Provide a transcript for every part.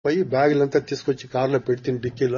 పోయి బ్యాగులంతా తీసుకొచ్చి కార్లో పెడితే డిక్కీలో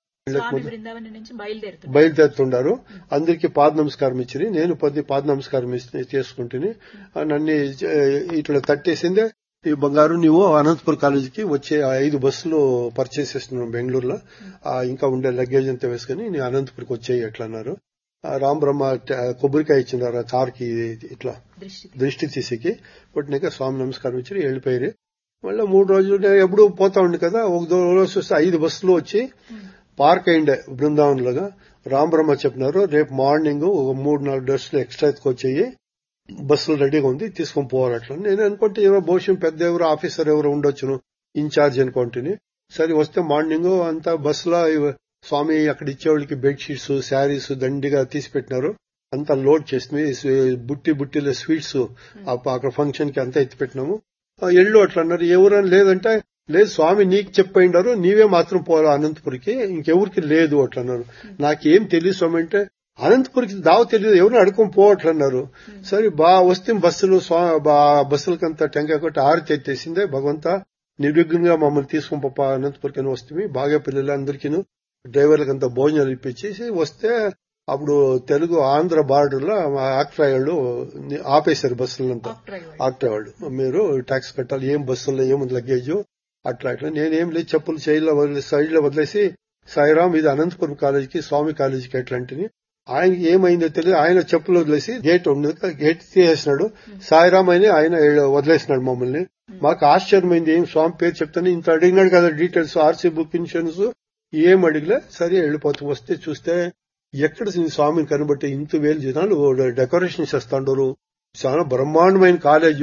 బయలుదేరుతున్నారు. బయలుదేరుతుండారు. అందరికి పాద నమస్కారం ఇచ్చి నేను పాద నమస్కారం చేసుకుంటుని నన్ను ఇట్లా తట్టేసిందే, ఈ బంగారు నువ్వు అనంతపురం కాలేజీకి వచ్చే 5 బస్సులు పర్చేస్ చేస్తున్నాను బెంగళూరులో, ఇంకా ఉండే లగేజ్ అంతా వేసుకుని నీ అనంతపురికి వచ్చేయి ఎట్లా అన్నారు. రామ్ బ్రహ్మ కొబ్బరికాయ ఇచ్చినారు ఆ కార్కి ఇట్లా దృష్టి తీసికి కొట్టినాక స్వామి నమస్కారం ఇచ్చి వెళ్ళిపోయారు. మళ్ళీ 3 రోజులు ఎప్పుడు పోతా ఉండి కదా, ఒక రోజు చూస్తే 5 బస్సులు వచ్చి పార్క్ అయిండే బృందావన్లుగా. రామ్ బ్రహ్మ చెప్పినారు రేపు మార్నింగ్ ఒక 3-4 బస్సులు ఎక్స్ట్రా ఎత్తుకొచ్చేయి, బస్సులు రెడీగా ఉంది తీసుకొని పోవాలి అట్లా. నేను అనుకుంటే ఎవరో భవిష్యం పెద్ద ఎవరో ఆఫీసర్ ఎవరో ఉండొచ్చును ఇన్ఛార్జ్ అనుకుంటుని. సరే వస్తే మార్నింగ్ అంతా బస్సులో స్వామి అక్కడ ఇచ్చేవాళ్ళకి బెడ్షీట్స్ శారీస్ దండిగా తీసి పెట్టినారు. అంతా లోడ్ చేసింది, బుట్టిలో స్వీట్స్ అక్కడ ఫంక్షన్ కి అంతా ఎత్తి పెట్టినాము. ఎళ్ళు అట్లా అన్నారు. ఎవరని లేదంటే లేదు స్వామి నీకు చెప్పినారు, నీవే మాత్రం పోరా అనంతపురికి, ఇంకెవరికి లేదు అట్లా అన్నారు. నాకేం తెలియదు స్వామి అంటే అనంతపురికి దావ తెలియదు, ఎవరిని అడుకొని పోవట్లన్నారు. సరే వస్తే బస్సులు బస్సులకంతా టెంకాయ కొట్టి ఆరు తెచ్చేసిందే. భగవంతా నిర్విఘ్నంగా మమ్మల్ని తీసుకుని పప్ప అనంతపురికి వస్తే బాగా పిల్లలందరికీ డ్రైవర్లకంతా భోజనాలు ఇప్పించేసి వస్తే అప్పుడు తెలుగు ఆంధ్ర బార్డర్ లో ఆక్ట్రా వాళ్ళు ఆపేశారు బస్సులంతా. ఆక్ట్రా వాళ్ళు మీరు ట్యాక్స్ కట్టాలి, ఏం బస్సుల్లో ఏముంది లగేజ్ అట్లా నేనేం లేదు చెప్పులు సైడ్ లో వదిలేసి సాయిరామ్ ఇది అనంతపురం కాలేజీకి స్వామి కాలేజీకి ఎట్లాంటిని ఆయనకి ఏమైందో తెలియదు. ఆయన చెప్పులు వదిలేసి గేట్ ఉండదు, గేట్ తీసేసినాడు. సాయిరామ్ అని ఆయన వదిలేసినాడు మమ్మల్ని. మాకు ఆశ్చర్యమైంది, ఏం స్వామి పేరు చెప్తాను ఇంత అడిగినాడు కదా డీటెయిల్స్, ఆర్సీ బుక్ ఇన్సూరెన్స్ ఏం అడిగలే. సరే వెళ్ళిపోతూ వస్తే చూస్తే ఎక్కడ స్వామిని కనబట్టి ఇంత వేలు జనాలు డెకరేషన్ చేస్తాండారు. చాలా బ్రహ్మాండమైన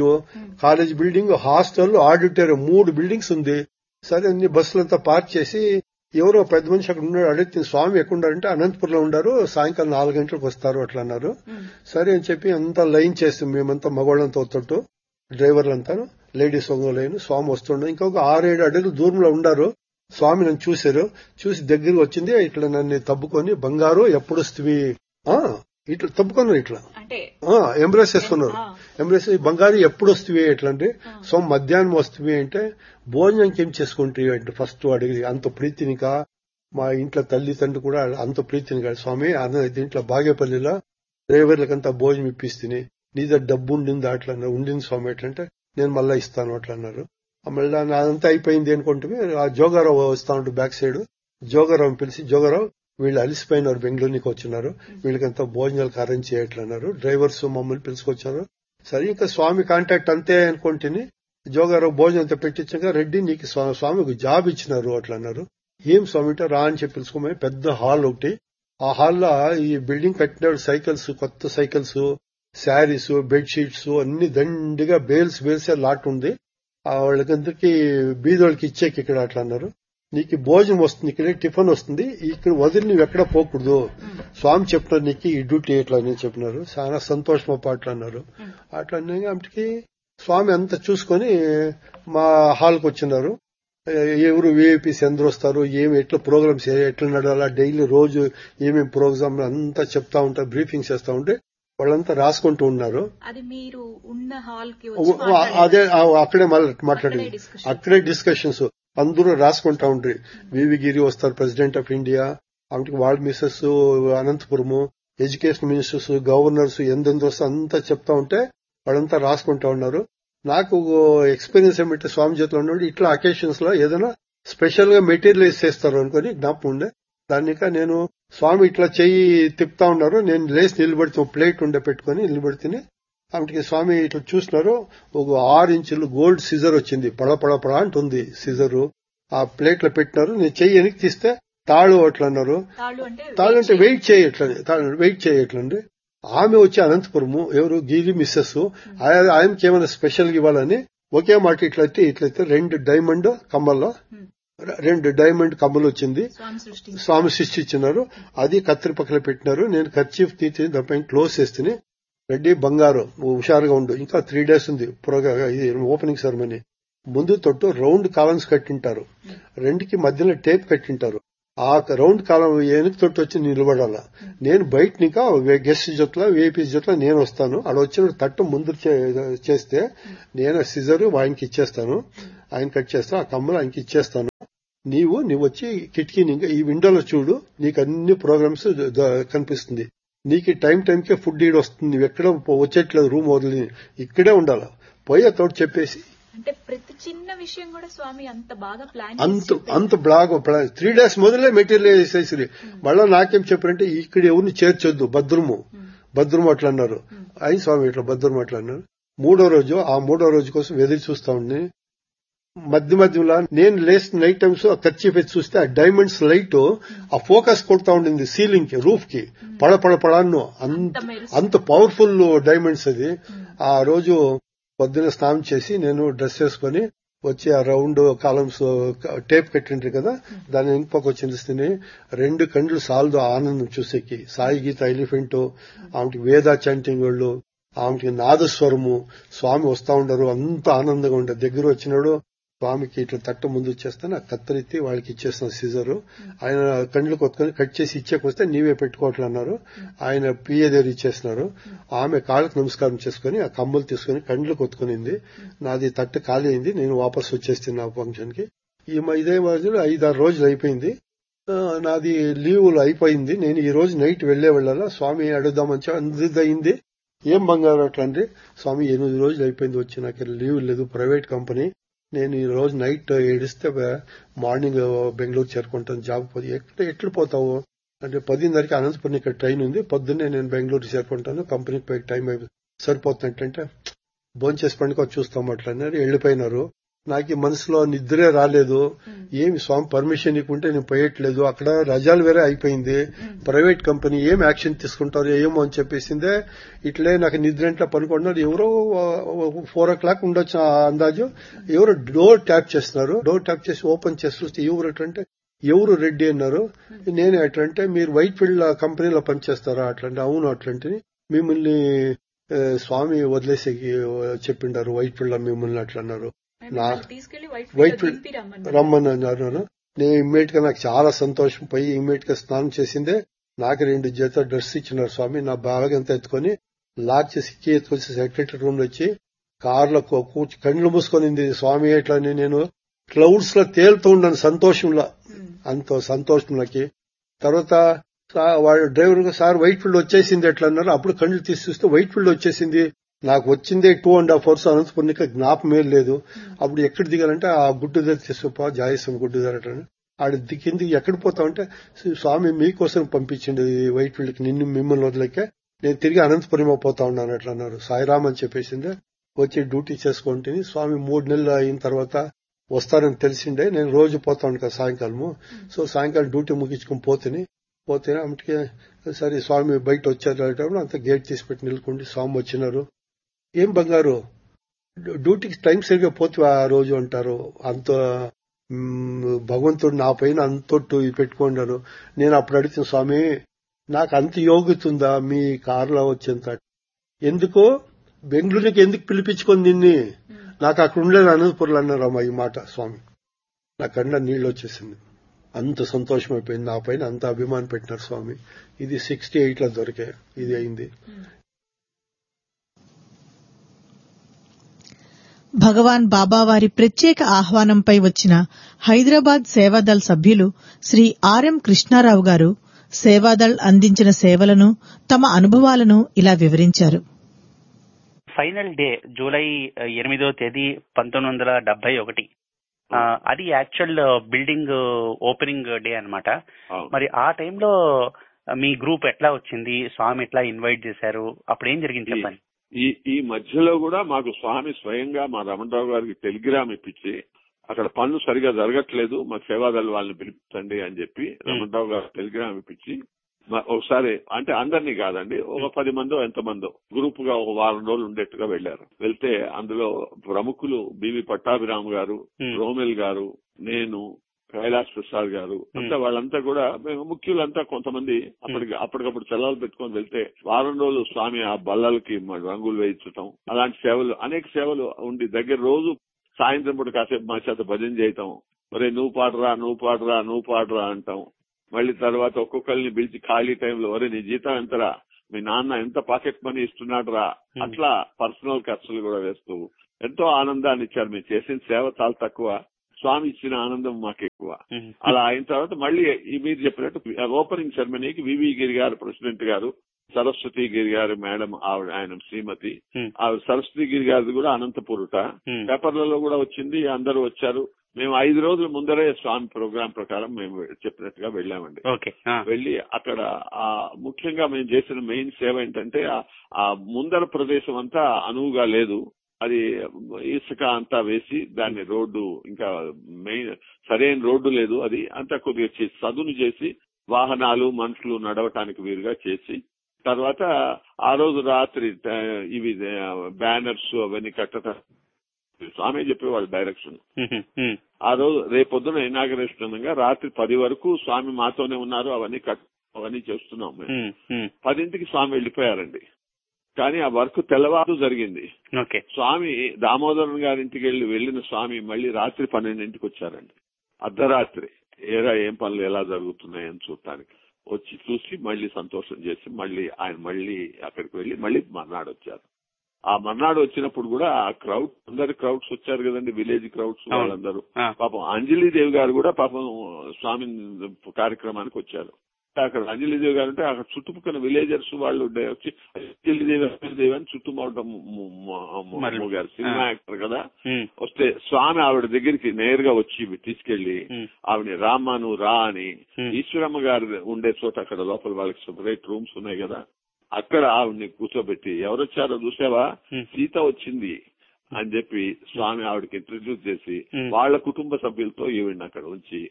college building, hostel, auditorium 3 buildings ఉంది. సరే అన్ని బస్సులంతా పార్క్ చేసి ఎవరో పెద్ద మనిషి అక్కడ ఉన్నాడు, అడిగితే స్వామి ఎక్కడున్నారంటే అనంతపురంలో ఉండారు, సాయంకాలం 4 గంటలకు వస్తారు అట్లా అన్నారు. సరే అని చెప్పి అంతా లైన్ చేస్తాం మేమంతా మగవాళ్ళంతా తొట్టు డ్రైవర్లంతా లేడీస్ ఒక లైన్. స్వామి వస్తుండే ఇంకొక 6-7 అడుగులు దూరంలో ఉండారు. స్వామి నన్ను చూశారు, చూసి దగ్గరికి వచ్చింది. ఇట్లా నన్ను తబ్బుకొని బంగారు ఎప్పుడు వస్తుంది ఇట్లా తప్పుకున్నారు, ఇట్లా ఎంబ్రేస్ చేసుకున్నారు. ఎంబ్రేస్ బంగారు ఎప్పుడు వస్తుంది ఎట్లా అంటే స్వామి మధ్యాహ్నం వస్తుంది అంటే భోజనానికి ఏం చేసుకుంటే అంటే ఫస్ట్ అడిగి అంత ప్రీతినికా మా ఇంట్లో తల్లి తండ్రి కూడా అంత ప్రీతిని కాదు స్వామి దీంట్లో బాగేపల్లిలో డ్రైవర్లకంతా భోజనం ఇప్పిస్తుంది, నీ దగ్గర డబ్బు ఉండింది అట్లా ఉండింది స్వామి ఎట్లంటే నేను మళ్ళా ఇస్తాను అట్లా అన్నారు. మళ్ళీ అదంతా అయిపోయింది అనుకుంటే ఆ జోగారావు వస్తా ఉంటూ బ్యాక్ సైడ్ జోగారావు పిలిచి జోగారావు వీళ్ళు అలిసిపోయినారు, బెంగళూరుకి వచ్చినారు, వీళ్ళకంతా భోజనాలకు అరేంజ్ చేయట్లన్నారు. డ్రైవర్స్ మమ్మల్ని పిలుచుకొచ్చారు. సరే ఇంకా స్వామి కాంటాక్ట్ అంతే అనుకుంటుని జోగారావు భోజనం అంతా పెట్టించాక రెడ్డి నీకు స్వామికి జాబ్ ఇచ్చినారు అట్లా అన్నారు. ఏం స్వామి అంటే రా అని చెప్పి పిలుచుకోమని పెద్ద హాల్ ఒకటి, ఆ హాల్లో ఈ బిల్డింగ్ కట్టిన సైకిల్స్, కొత్త సైకిల్స్, శారీస్, బెడ్షీట్స్ అన్ని దండిగా బేల్స్ లాట్ ఉంది. వాళ్ళకందరికి బీదోళ్ళకి ఇచ్చేకి ఇక్కడ అట్లా అన్నారు. నీకు భోజనం వస్తుంది, ఇక్కడే టిఫిన్ వస్తుంది, ఇక్కడ వదిలి నువ్వు ఎక్కడ పోకూడదు, స్వామి చెప్పినారు నీకు ఈ డ్యూటీ ఎట్లా అని చెప్పినారు. చాలా సంతోషం అట్లా అన్నారు. అట్లా అప్పటికి స్వామి అంతా చూసుకొని మా హాల్కి వచ్చినారు. ఎవరు విఐపీస్ ఎందరు వస్తారు, ఏమి ఎట్లా ప్రోగ్రామ్స్ ఎట్లా నడాలా, డైలీ రోజు ఏమేమి ప్రోగ్రామ్ అంతా చెప్తా ఉంటారు, బ్రీఫింగ్ చేస్తా ఉంటే వాళ్ళంతా రాసుకుంటూ ఉన్నారు. అదే అక్కడే మాట్లాడి అక్కడే డిస్కషన్స్ అందరూ రాసుకుంటా ఉంటారు. వివి గిరి వస్తారు, ప్రెసిడెంట్ ఆఫ్ ఇండియా, ఆమెకి వాళ్ళ Mrs Anantapuramu, education ministers, governors ఎందెందు వస్తారు అంతా చెప్తా ఉంటే వాళ్ళంతా రాసుకుంటా ఉన్నారు. నాకు ఎక్స్పీరియన్స్ ఏమంటే స్వామి చేతిలో ఉన్నాడు ఇట్లా అకేషన్స్ లో ఏదైనా స్పెషల్ గా మెటీరియలైజ్ చేస్తారు అనుకుని జ్ఞాపకం ఉండే. దానిక నేను స్వామి ఇట్లా చెయ్యి తిప్పుతా ఉన్నారు, నేను లేచి నిలబడితే ప్లేట్ ఉండే పెట్టుకుని నిలబడితేనే ఆమెకి స్వామి ఇట్లా చూసినారు. ఒక 6 ఇంచులు గోల్డ్ సిజర్ వచ్చింది, పడపడపడ అంటుంది సిజరు. ఆ ప్లేట్ లో పెట్టినారు. నేను చెయ్యి వెనక్కి తీస్తే తాళు అట్లా అన్నారు. తాళు అంటే వెయిట్ చేయట్లండి. ఆమె వచ్చి అనంతపురము ఎవరు గిరి మిస్సెస్, ఆయనకి ఏమైనా స్పెషల్ ఇవ్వాలని ఒకే మాట ఇట్లయితే 2 డైమండ్ కమ్మలు వచ్చింది, స్వామి సృష్టించినారు. అది కత్తిరి పక్కన పెట్టినారు. నేను కర్చీఫ్ తీసి దానిపైన క్లోజ్ చేస్తే రెడ్డి బంగారు హుషారుగా ఉండు, ఇంకా 3 days ఉంది ఓపెనింగ్ సెరమనీ. ముందు తొట్టు రౌండ్ కాలమ్స్ కట్టింటారు, 2కి మధ్యలో టేప్ కట్టింటారు. ఆ రౌండ్ కాలం వెనక తొట్టు వచ్చి నిలబడాల. నేను బయట ఇంకా గెస్ట్ జొట్ల విఐపీ జొట్ల నేను వస్తాను. అక్కడ వచ్చిన తట్టు ముందు చేస్తే నేను సిజరు ఆయనకి ఇచ్చేస్తాను, ఆయన కట్ చేస్తాను, ఆ కమ్మలు ఆయనకి ఇచ్చేస్తాను. నీవు వచ్చి కిటికీని ఈ విండోలో చూడు, నీకు అన్ని ప్రోగ్రామ్స్ కనిపిస్తుంది. నీకు టైంకే ఫుడ్ ఈడ్ వస్తుంది. నువ్వు ఎక్కడ వచ్చేట్లేదు, రూమ్ వదిలి ఇక్కడే ఉండాలి. పోయే తోడు చెప్పేసి అంటే ప్రతి చిన్న విషయం కూడా స్వామి అంత బాగా ప్లాన్ అంత బాగా 3 days మొదలే మెటీరియల్ వేసేసి మళ్ళా నాకేం చెప్పారంటే ఇక్కడ ఎవరిని చేర్చొద్దు, భద్రము అట్లా అన్నారు. అయి స్వామి ఇట్లా భద్రము అట్లా అన్నారు. మూడో రోజు కోసం ఎదురు చూస్తా ఉండి మధ్యలో నేను లేచిన నైట్ టైమ్స్ ఖర్చు పెట్టి చూస్తే ఆ డైమండ్స్ లైట్ ఆ ఫోకస్ కొడతా ఉండింది సీలింగ్ కి, రూఫ్ కి, పడపడపడాను. అంత పవర్ఫుల్ డైమండ్స్ అది. ఆ రోజు పొద్దున స్నానం చేసి నేను డ్రెస్ వేసుకుని వచ్చి ఆ రౌండ్ కాలమ్స్ టేప్ కట్టిండ్రు కదా, దాని ఇంకొక వచ్చింది. 2 కండ్లు సాల్దు ఆనందం చూసేకి. సాయి గీత ఎలిఫెంట్, ఆమెకి వేద చాంటింగ్ వాళ్ళు, ఆమెకి నాదస్వరము, స్వామి వస్తా ఉండరు. అంత ఆనందంగా ఉండదు. దగ్గర వచ్చినాడు స్వామికి ఇట్లా తట్ట ముందు వచ్చేస్తాను, ఆ కత్తరెత్తి వాళ్ళకి ఇచ్చేస్తాను సీజరు. ఆయన కండ్లు కొట్టుకొని కట్ చేసి ఇచ్చేకొస్తే నీవే పెట్టుకోవట్లన్నారు. ఆయన పిఏ దగ్గర ఇచ్చేస్తున్నారు. ఆమె కాళ్ళకు నమస్కారం చేసుకుని ఆ కమ్మలు తీసుకుని కండ్లు కొట్టుకునింది. నాది తట్టు ఖాళీ అయింది. నేను వాపస్ వచ్చేస్తున్నా ఫంక్షన్ కి. ఇదే రోజులు 5-6 రోజులు అయిపోయింది. నాది లీవులు అయిపోయింది. నేను ఈ రోజు నైట్ వెళ్ళాలా స్వామి అడుగుదామని అందరిదయింది. ఏం బంగారు అట్లా అండి, స్వామి 8 రోజులు అయిపోయింది వచ్చి, నాకు లీవ్ లేదు, ప్రైవేట్ కంపెనీ. నేను ఈ రోజు నైట్ ఏడిస్తే మార్నింగ్ బెంగళూరు చేరుకుంటాను. జాబ్ పోతే ఎట్లు పోతావు అంటే 10:30కి అనంతపురం ఇక్కడ ట్రైన్ ఉంది, పొద్దున్నే నేను బెంగళూరు చేరుకుంటాను, కంపెనీకి పోయి టైం సరిపోతుందంటే భోంచేసి పండుగ చూస్తాం అట్లా అన్నారు. వెళ్లిపోయినారు. నాకు మనసులో నిద్రే రాలేదు. ఏమి స్వామి పర్మిషన్ ఇవ్వకుంటే నేను పోయట్లేదు. అక్కడ రజాలు వేరే అయిపోయింది, ప్రైవేట్ కంపెనీ, ఏం యాక్షన్ తీసుకుంటారు ఏమో అని చెప్పేసిందే. ఇట్లే నాకు నిద్ర ఇంట్లో పనుకుంటున్నారు. ఎవరో 4 o'clock ఉండొచ్చు అందాజు. ఎవరో డోర్ ట్యాప్ చేస్తున్నారు. డోర్ ట్యాప్ చేసి ఓపెన్ చేసి చూస్తే ఎవరు రెడ్డి అన్నారు. నేను ఎట్లంటే మీరు వైట్ ఫీల్డ్ కంపెనీలో పనిచేస్తారా అట్లంటే, అవును అట్లాంటి, మిమ్మల్ని స్వామి వదిలేసి చెప్పిండారు వైట్ ఫీల్డ్ మిమ్మల్ని అట్లా అన్నారు. వైట్ ఫీల్డ్ రమ్మని అన్నారు. నేను ఇమ్మీడియట్ గా నాకు చాలా సంతోషం పోయి ఇమ్మీడియట్ గా స్నానం చేసిందే. నాకు 2 జత డ్రెస్ ఇచ్చినారు స్వామి. నా బ్యాగ్ అంతా ఎత్తుకొని లాక్ చేసి ఎత్తుకొచ్చి సెక్రటరీ రూమ్ లో వచ్చి కార్లో కూర్చి కండ్లు మూసుకొనింది స్వామి. ఎట్లా నేను క్లౌడ్స్ లో తేలుతూ ఉన్నాను సంతోషంలో, అంత సంతోషంలోకి. తర్వాత వాడు డ్రైవర్ సార్ వైట్ ఫీల్డ్ వచ్చేసింది ఎట్లా అన్నారు. అప్పుడు కండ్లు తీసి చూస్తే వైట్ ఫీల్డ్ వచ్చేసింది. నాకు వచ్చిందే 2.5 hours అనంతపురంకి జ్ఞాపమే లేదు. అప్పుడు ఎక్కడ దిగాలంటే ఆ గుడ్డు దగ్గర తీసుకుపో, జాయసం గుడ్డు దగ్గర. ఆడ కిందికి ఎక్కడ పోతామంటే స్వామి మీకోసం పంపించింది వైట్ ఫీల్డ్ కి, మిమ్మల్ని వదిలేక నేను తిరిగి అనంతపురం పోతా ఉన్నాను అట్లా అన్నారు. సాయిరామ్ అని చెప్పేసిందే. వచ్చి డ్యూటీ చేసుకుంటుంది. స్వామి 3 నెలలు అయిన తర్వాత వస్తారని తెలిసిండే. నేను రోజు పోతాను కదా సాయంకాలము. సో సాయంకాలం డ్యూటీ ముగించుకుని పోతే అమ్మటికి సరే స్వామి బయట వచ్చారు. అంత గేట్ తీసి పెట్టి నిలుకుండి స్వామి వచ్చినారు. ఏం బంగారు డ్యూటీకి టైం సరిగ్గా పోతే ఆ రోజు అంటారు. అంత భగవంతుడు నా పైన అంతొట్టు పెట్టుకున్నారు. నేను అప్పుడు అడిగిన స్వామి నాకు అంత యోగ్యతుందా మీ కారులో వచ్చేంత? ఎందుకో బెంగళూరుకి ఎందుకు పిలిపించుకొని నిన్ని, నాకు అక్కడ ఉండలేదు అనంతపురంలో అన్నారు అమ్మా ఈ మాట. స్వామి నా కన్నా నీళ్ళు వచ్చేసింది. అంత సంతోషం అయిపోయింది. నా పైన అంత అభిమానం పెట్టినారు స్వామి. ఇది 68లో దొరికే ఇది అయింది. భగవాన్ బాబావారి ప్రత్యేక ఆహ్వానంపై వచ్చిన హైదరాబాద్ సేవాదళ్ సభ్యులు శ్రీ ఆర్ఎం కృష్ణారావు గారు సేవాదళ్ అందించిన సేవలను, తమ అనుభవాలను ఇలా వివరించారు. ఫైనల్ డే జూలై 8వ తేదీ 1971. అది యాక్చువల్ బిల్డింగ్ ఓపెనింగ్ డే అన్నమాట. మరి ఆ టైంలో మీ గ్రూప్ ఎట్లా వచ్చింది, స్వామి ఎట్లా ఇన్వైట్ చేశారు, అప్పుడు ఏం జరిగింది చెప్పండి. ఈ మధ్యలో కూడా మాకు స్వామి స్వయంగా మా రమణరావు గారికి టెలిగ్రామ్ ఇప్పించి అక్కడ పనులు సరిగా జరగట్లేదు, మా సేవాదళ వాళ్ళని పిలిపించండి అని చెప్పి రమణరావు గారు టెలిగ్రామ్ ఇప్పించి ఒకసారి, అంటే అందరినీ కాదండి, ఒక 10 మందో ఎంతమందో గ్రూప్ గా ఒక 1 వారం రోజులు ఉండేట్టుగా వెళ్లారు. వెళ్తే అందులో ప్రముఖులు బివి పట్టాభిరామ్ గారు, రోమెల్ గారు, నేను, కైలాస్ ప్రసాద్ గారు, అంతా వాళ్ళంతా కూడా ముఖ్యులంతా కొంతమంది అప్పటికప్పుడు సెలవులు పెట్టుకొని వెళ్తే 1 వారం రోజులు స్వామి ఆ బల్లలకి రంగులు వేయించటం, అలాంటి సేవలు అనేక సేవలు ఉండి దగ్గర రోజు సాయంత్రం పూట కాసేపు మా చేత భజన చేయటం, ఒరే నువ్వు పాడరా అంటాం. మళ్ళీ తర్వాత ఒక్కొక్కరిని పిలిచి ఖాళీ టైంలో ఒరే నీ జీతం ఎంతరా, మీ నాన్న ఎంత పాకెట్ మనీ ఇస్తున్నాడు రా, అట్లా పర్సనల్ ఖర్చులు కూడా వేస్తూ ఎంతో ఆనందాన్ని ఇచ్చారు. మీరు చేసిన సేవ చాలా తక్కువ, స్వామి ఇచ్చిన ఆనందం మాకు ఎక్కువ. అలా అయిన తర్వాత మళ్ళీ మీరు చెప్పినట్టు ఓపెనింగ్ సెరమనీకి వివి గిరి గారు ప్రెసిడెంట్ గారు, సరస్వతి గిరి గారు మేడం ఆయన శ్రీమతి, సరస్వతి గిరి గారిది కూడా అనంతపురట, పేపర్లలో కూడా వచ్చింది, అందరూ వచ్చారు. మేము 5 రోజుల ముందరే స్వామి ప్రోగ్రాం ప్రకారం మేము చెప్పినట్టుగా వెళ్ళామండి. వెళ్ళి అక్కడ ముఖ్యంగా మేము చేసిన మెయిన్ సేవ ఏంటంటే ఆ ముందర ప్రదేశం అంతా అనువుగా లేదు, అది ఇసుక అంతా వేసి దాన్ని రోడ్డు ఇంకా మెయిన్ సరైన రోడ్డు లేదు, అది అంతా కొద్దిగా సదును చేసి వాహనాలు మనుషులు నడవటానికి వీలుగా చేసి, తర్వాత ఆ రోజు రాత్రి ఇవి బ్యానర్స్ అవన్నీ కట్టడం స్వామి చెప్పేవాళ్ళు డైరెక్షన్. ఆ రోజు రేపొద్దున ఇనాగరేషన్ అనగా రాత్రి 10 వరకు స్వామి మాతోనే ఉన్నారు, అవన్నీ చేస్తున్నాం మేము. 10ంటికి స్వామి వెళ్లిపోయారండి. కానీ ఆ వర్క్ తెల్లవారు జరిగింది. స్వామి దామోదరన్ గారింటికి వెళ్ళిన స్వామి మళ్ళీ రాత్రి 12ంటికి వచ్చారండి, అర్ధరాత్రి. ఏం పనులు ఎలా జరుగుతున్నాయని చూడటానికి వచ్చి చూసి మళ్ళీ సంతోషం చేసి మళ్ళీ అక్కడికి వెళ్లి మళ్ళీ మర్నాడు వచ్చారు. ఆ మర్నాడు వచ్చినప్పుడు కూడా ఆ అందరి క్రౌడ్స్ వచ్చారు కదండి, విలేజ్ క్రౌడ్స్ వాళ్ళందరూ. పాపం అంజలిదేవి గారు కూడా పాపం స్వామి కార్యక్రమానికి వచ్చారు. అక్కడ అంజలిదేవి గారు అంటే అక్కడ చుట్టుపక్కల విలేజర్స్ వాళ్ళు వచ్చి అంజలిదేవి అని చుట్టుముట్టారు గారు, సినిమా యాక్టర్ కదా. వస్తే స్వామి ఆవిడ దగ్గరికి నేరుగా వచ్చి తీసుకెళ్లి ఆవిడ రామ్మ నువ్వు రా అని, ఈశ్వరమ్మ గారు ఉండే చోట అక్కడ లోపల వాళ్ళకి సెపరేట్ రూమ్స్ ఉన్నాయి కదా, అక్కడ ఆవిడ్ని కూర్చోబెట్టి ఎవరొచ్చారో చూసావా, సీత వచ్చింది అని చెప్పి స్వామి ఆవిడకి ఇంట్రడ్యూస్ చేసి వాళ్ళ కుటుంబ సభ్యులతో ఈవిడ్ని అక్కడ ఉంచి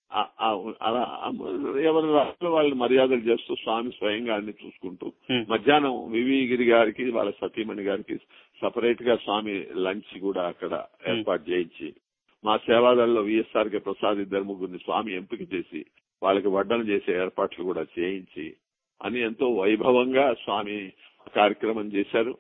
అలా ఎవరి రాష్ట్రంలో వాళ్ళు మర్యాదలు చేస్తూ స్వామి స్వయంగా అన్ని చూసుకుంటూ మధ్యాహ్నం వివి గిరి గారికి వాళ్ళ సతీమణి గారికి సపరేట్ గా స్వామి లంచ్ కూడా అక్కడ ఏర్పాటు చేయించి, మా సేవాదల్లో విఎస్ఆర్ కే ప్రసాద్ 2-3 స్వామి ఎంపిక చేసి వాళ్ళకి వడ్డన చేసే ఏర్పాట్లు కూడా చేయించి అని ఎంతో వైభవంగా స్వామి కార్యక్రమం చేశారు.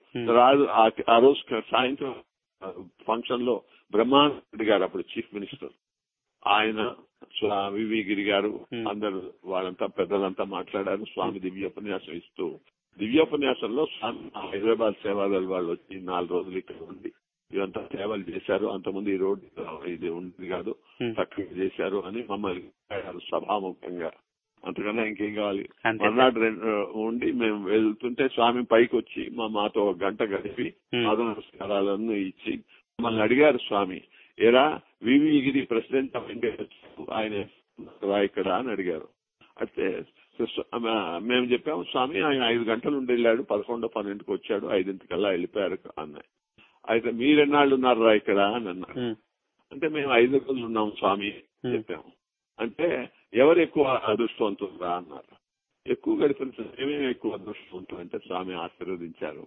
ఆ రోజు సాయంత్రం ఫంక్షన్ లో బ్రహ్మానంద గారు అప్పుడు చీఫ్ మినిస్టర్, ఆయన వివి గిరి గారు అందరు వాళ్ళంతా పెద్దలంతా మాట్లాడారు. స్వామి దివ్యోపన్యాసం ఇస్తూ, దివ్యోపన్యాసంలో స్వామి హైదరాబాద్ సేవాదళ వాళ్ళు వచ్చి 4 రోజులు ఇక్కడ ఉండి ఇదంతా సేవలు చేశారు. అంతకుముందు ఈ రోడ్డు ఇది ఉంది కాదు, చక్కగా చేశారు అని మమ్మల్ని సభాముఖంగా. అంతకన్నా ఇంకేం కావాలి. మర్నాడు ఉండి మేము వెళ్తుంటే స్వామి పైకి వచ్చి మాతో 1 గంట గడిపి పాద నమస్కారాలను ఇచ్చి మమ్మల్ని అడిగారు స్వామి, ఏరా వివి గిరి ప్రెసిడెంట్ ఆఫ్ ఇండియా ఆయన ఇక్కడ అని అడిగారు. అయితే మేము చెప్పాము స్వామి ఆయన 5 గంటలు ఉండి వెళ్ళాడు, 11-12కి వచ్చాడు, 5ంటికల్లా వెళ్ళిపోయారు అన్నాయి. అయితే మీరెన్నాళ్ళు ఉన్నారా ఇక్కడ అని అన్నారు. అంటే మేము 5 రోజులు ఉన్నాం స్వామి చెప్పాము. అంటే ఎవరు ఎక్కువ అదృష్టవంతులురా అన్నారు. ఎక్కువ గడిపిన మేమేమి ఎక్కువ అదృష్టవంతులు అంటే స్వామి ఆశీర్వదించారు.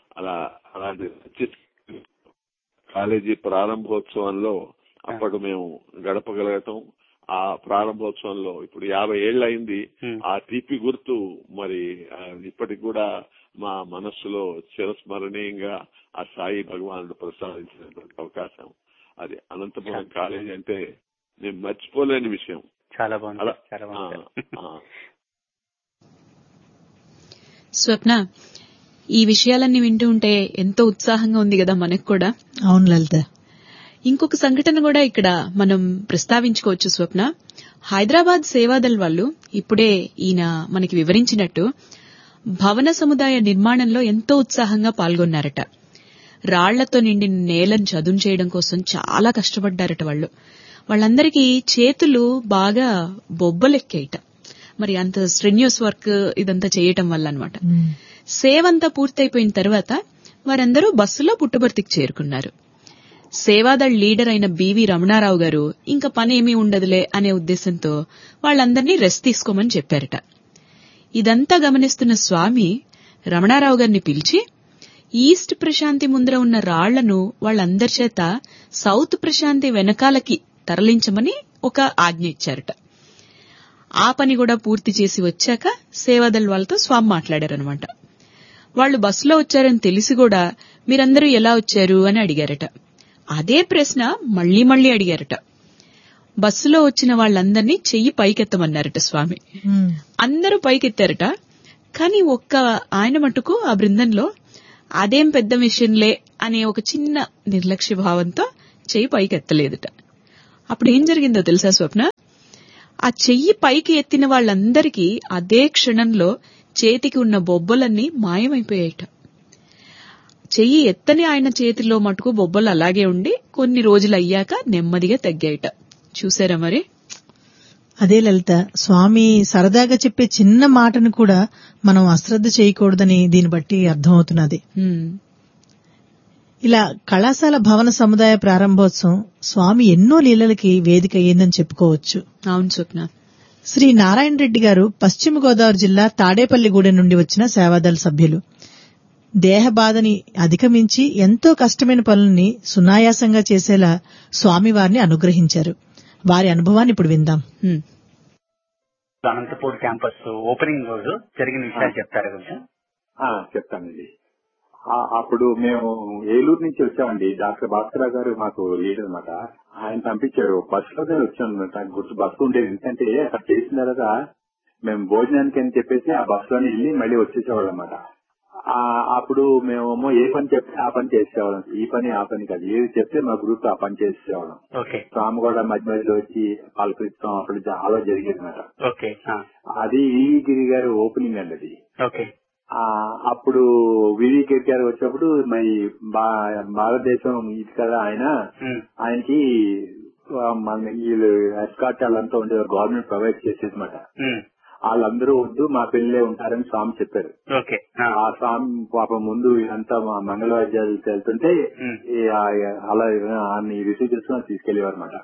అలాంటి కాలేజీ ప్రారంభోత్సవంలో అప్పటి మేము గడపగలగటం, ఆ ప్రారంభోత్సవంలో ఇప్పుడు 50 ఏళ్ళు అయింది. ఆ తీపి గుర్తు మరి ఇప్పటికి కూడా మా మనస్సులో చిరస్మరణీయంగా ఆ సాయి భగవానుడు ప్రసాదించినటువంటి అవకాశం. అది అనంతపురం కాలేజీ అంటే నేను మర్చిపోలేని విషయం. చాలా బాగుంది. స్వప్న, ఈ విషయాలన్నీ వింటూ ఉంటే ఎంతో ఉత్సాహంగా ఉంది కదా మనకు కూడా. అవును లలిత. ఇంకొక సంఘటన కూడా ఇక్కడ మనం ప్రస్తావించుకోవచ్చు స్వప్న. హైదరాబాద్ సేవాదళ్ వాళ్ళు ఇప్పుడే ఈయన మనకి వివరించినట్టు భవన సముదాయ నిర్మాణంలో ఎంతో ఉత్సాహంగా పాల్గొన్నారట. రాళ్లతో నిండిన నేలను చదును చేయడం కోసం చాలా కష్టపడ్డారట వాళ్ళు. వాళ్ళందరికీ చేతులు బాగా బొబ్బలెక్కాయిట. మరి అంత స్ట్రెన్యూస్ వర్క్ ఇదంతా చేయటం వల్ల అన్నమాట. సేవంతా పూర్తయిపోయిన తర్వాత వారందరూ బస్సులో పుట్టబర్తికి చేరుకున్నారు. సేవాదళ్ లీడర్ అయిన బివి రమణారావు గారు ఇంకా పనేమీ ఉండదులే అనే ఉద్దేశంతో వాళ్ళందరినీ రెస్ట్ తీసుకోమని చెప్పారట. ఇదంతా గమనిస్తున్న స్వామి రమణారావు గారిని పిలిచి ఈస్ట్ ప్రశాంతి ముందర ఉన్న రాళ్లను వాళ్ళందరి చేత సౌత్ ప్రశాంతి వెనకాలకి తరలించమని ఒక ఆజ్ఞ ఇచ్చారట. ఆ పని కూడా పూర్తి చేసి వచ్చాక సేవాదళ్ వాళ్ళతో స్వామి మాట్లాడారనమాట. వాళ్లు బస్సులో వచ్చారని తెలిసి కూడా మీరందరూ ఎలా వచ్చారు అని అడిగారట. అదే ప్రశ్న మళ్లీ మళ్లీ అడిగారట. బస్సులో వచ్చిన వాళ్ళందరినీ చెయ్యి పైకెత్తమన్నారట స్వామి. అందరూ పైకెత్తారట. కానీ ఒక్క ఆయన మటుకు ఆ బృందంలో అదేం పెద్ద విషయంలే అనే ఒక చిన్న నిర్లక్ష్య భావంతో చెయ్యి పైకెత్తలేదట. అప్పుడు ఏం జరిగిందో తెలుసా స్వప్న? ఆ చెయ్యి పైకి ఎత్తిన వాళ్ళందరికీ అదే క్షణంలో చేతికి ఉన్న బొబ్బలన్నీ మాయమైపోయాయట. చెయ్యి ఎత్తని ఆయన చేతిలో మటుకు బొబ్బలు అలాగే ఉండి కొన్ని రోజులు అయ్యాక నెమ్మదిగా తగ్గాయట. చూసారా మరి? అదే లలిత, స్వామి సరదాగా చెప్పే చిన్న మాటను కూడా మనం అశ్రద్ధ చేయకూడదని దీన్ని బట్టి అర్థమవుతున్నది. ఇలా కళాశాల భవన సముదాయ ప్రారంభోత్సవం స్వామి ఎన్నో లీలలకి వేదిక అయ్యిందని చెప్పుకోవచ్చు. అవును స్వప్న. శ్రీ నారాయణ రెడ్డి గారు పశ్చిమ గోదావరి జిల్లా తాడేపల్లిగూడెం నుండి వచ్చిన సేవాదళ సభ్యులు. దేహ బాధని అధిగమించి ఎంతో కష్టమైన పనుల్ని సునాయాసంగా చేసేలా స్వామివారిని అనుగ్రహించారు. వారి అనుభవాన్ని ఇప్పుడు విందాం. అనంతపూర్ క్యాంపస్ ఓపెనింగ్ రోజు జరిగిన విషయాలు చెప్తారా కొంచెం? చెప్తానండి. అప్పుడు మేము ఏలూరు నుంచి వచ్చామండి. డాక్టర్ భాస్కరరావు గారు మాకు లీడర్ అనమాట. ఆయన పంపించారు. బస్సులోనే వచ్చాను. నాకు గుర్తు బస్సు ఉండేది. ఎందుకంటే అక్కడ చేసిన తర్వాత మేము భోజనానికి అని చెప్పేసి ఆ బస్సులోనే వెళ్ళి మళ్ళీ వచ్చేసేవాళ్ళం అనమాట. అప్పుడు మేమేమో ఏ పని చెప్తే ఆ పని చేసేవాళ్ళం. ఈ పని ఆ పని కాదు, ఏది చెప్తే మా గ్రూప్ ఆ పని చేసేవాళ్ళం. స్వామి కూడా మధ్య మధ్యలో వచ్చి పలకరిస్తాం. అప్పుడు చాలా జరిగేది అనమాట. అది గిరి గారు ఓపెనింగ్ అండి అది. అప్పుడు వివి గిరి గారు వచ్చినప్పుడు మరి భారతదేశం ఇది కదా ఆయనకి వీళ్ళు ఎస్కాట్ వాళ్ళంతా ఉండేవారు. గవర్నమెంట్ ప్రొవైడ్ చేసేది అనమాట. వాళ్ళందరూ వద్దు, మా పిల్లలే ఉంటారని స్వామి చెప్పారు. ఆ స్వామి పాపం ముందు అంతా మంగళవాద్యాలు వెళ్తుంటే అలా రిసీవ్ చేసుకుని తీసుకెళ్లేవారు అనమాట.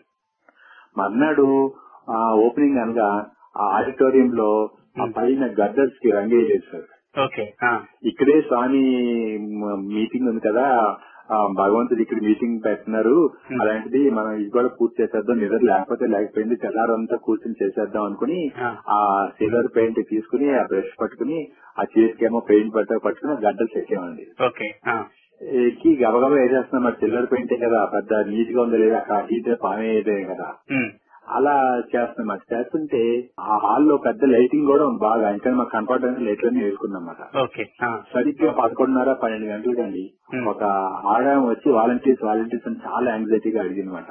మర్నాడు ఓపెనింగ్ అనగా ఆ ఆడిటోరియం లో ఆ పైన గద్దర్స్ కి రంగేయలేదు సార్. ఇక్కడే స్వామి మీటింగ్ ఉంది కదా, భగవంతుడు ఇక్కడ మీటింగ్ పెట్టినారు, అలాంటిది మనం ఇది కూడా పూర్తి చేసేద్దాం, నిద్ర లేకపోయింది, తెల్లారంతా కూర్చొని చేసేద్దాం అనుకుని ఆ సిల్వర్ పెయింట్ తీసుకుని ఆ బ్రష్ పట్టుకుని ఆ చేతికేమో పెయింట్ పట్టుకుని గడ్డలు చెక్కామండి. ఎక్కి గబగబా వేసేస్తున్నాం. మరి సిల్వర్ పెయింటే కదా, పెద్ద నీట్ గా ఉందో లేదా, అక్కడ హీట్ పామే కదా, అలా చేస్తున్నాం. అది చేస్తుంటే ఆ హాల్లో పెద్ద లైటింగ్ కూడా బాగా ఇంకా మాకు కనపడడానికి లైట్లన్నీ వేసుకున్నాం అన్నమాట. సరిగ్గా 11:30-12 గంటలకండి ఒక ఆడాయం వచ్చి వాలంటీర్స్ అని చాలా యాంగ్జైటీగా అడిగిందన్నమాట.